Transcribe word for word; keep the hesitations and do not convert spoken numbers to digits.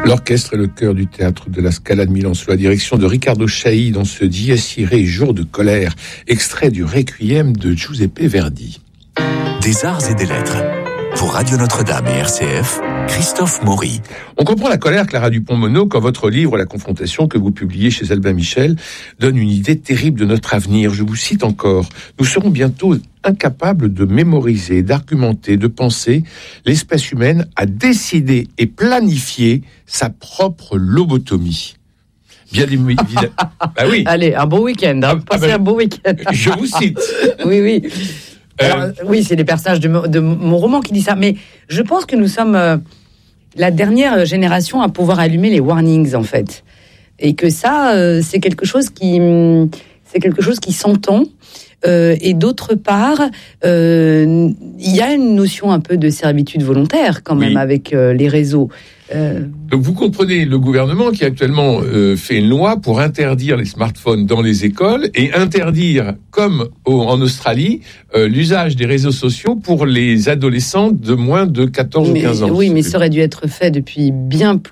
L'orchestre et le chœur du théâtre de la Scala de Milan sous la direction de Riccardo Chailly dans ce Dies Irae, jour de colère, extrait du Requiem de Giuseppe Verdi. Des arts et des lettres. Pour Radio Notre-Dame et R C F, Christophe Maury. On comprend la colère, Clara Dupont-Moreau, quand votre livre La Confrontation, que vous publiez chez Albin Michel, donne une idée terrible de notre avenir. Je vous cite encore. Nous serons bientôt incapables de mémoriser, d'argumenter, de penser. L'espèce humaine a décidé et planifié sa propre lobotomie. Bien évidemment. Bah oui. Allez, un bon week-end. Hein. Ah, Passez bah, un bon week-end. Je vous cite. Oui, oui. Alors, Euh, oui, c'est les personnages de, mo- de mon roman qui dit ça. Mais je pense que nous sommes euh, la dernière génération à pouvoir allumer les warnings, en fait. Et que ça, euh, c'est quelque chose qui, c'est quelque chose qui s'entend. Euh, et d'autre part, euh, il y a une notion un peu de servitude volontaire quand même Oui. avec euh, les réseaux. Euh, Donc vous comprenez le gouvernement qui actuellement euh, fait une loi pour interdire les smartphones dans les écoles et interdire, comme au, en Australie, euh, l'usage des réseaux sociaux pour les adolescents de moins de quatorze mais, ou quinze ans. oui, mais ça aurait dû être fait depuis bien plus